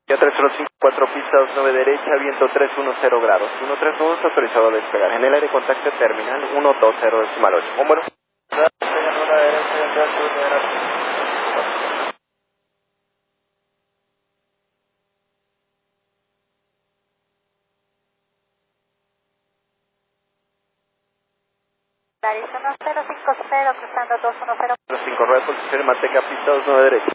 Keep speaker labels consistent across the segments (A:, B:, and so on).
A: Ya 3054, pista 29 derecha, viento 310 grados. 132 autorizado a despegar. En el aire contacto terminal 120 decimal 8. Bueno.
B: Arizona 050, cruzando 210.
A: 5 ruedas, posición y mantenga pista 29 derecha.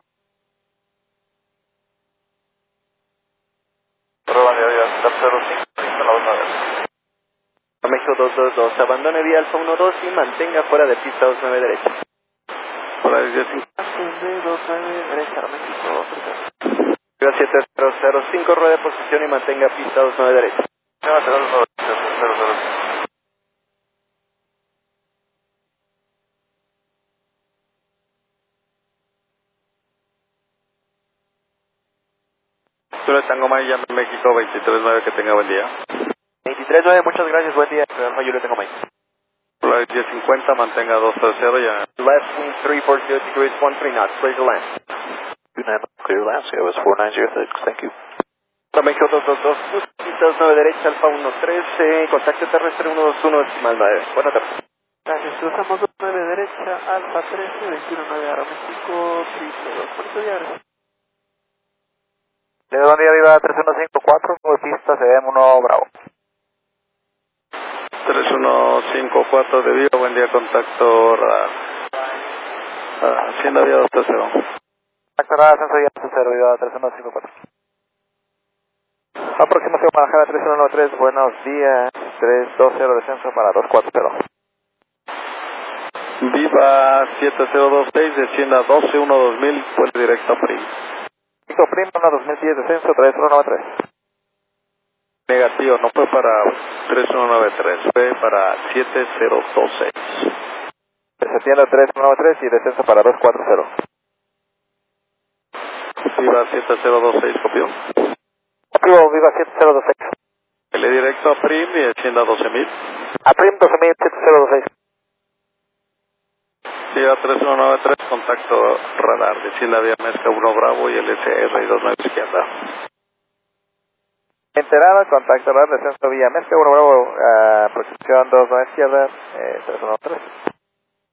C: Prueba de avión, 05, pista la 29.
A: México 222, abandone vía Alfa 12 y mantenga fuera de pista 29 derecha.
C: Por ahí 15.
A: 29 derecha, México 7005, rueda de posición y mantenga pista 29 derecha.
C: Sur Tango Maya, México 239, que tenga buen día.
A: 239, muchas gracias, buen día. Yo le tengo maíz.
C: Flight 1050, mantenga 230 ya.
A: Left wing 340 degrees, 13 knots, clear to land.
C: Clear land, COS 490, thank you.
A: México 222, pista 29 derecha, Alfa 13, contacto terrestre 121 decimal 9. Buenas tardes.
D: Gracias, cruzamos 29 derecha, Alfa 13, 219 Aeroméxico, pista 2, por eso ya gracias.
C: Buen día, Viva 3154, pista CM1 Bravo. 3154 de Viva, buen día, contacto radar. Hacienda Vía 230.
D: Contacto radar, ascenso Vía 230, Viva 3154. Aproximación Guadalajara 3193, buenos días, 320 descenso para 240.
C: Viva 7026, descienda 1212000, puente directo a PRI.
D: Pico Prima, 2010 descenso, 3193.
C: Negativo, no fue para 3193, fue para 7026.
D: Descendiendo 3193 y descenso para 240.
C: Viva 7026, copió.
D: Activo, Viva 7026.
C: L directo a PRIM y descienda 12000.
D: A Prim 12000, 7026.
C: Viva 3193, contacto radar, descienda vía Mezca 1 Bravo y LCR y 29 izquierda.
D: Enterado, contacto radar, descenso vía Mezca 1 Bravo, aproximación 29 izquierda, 313.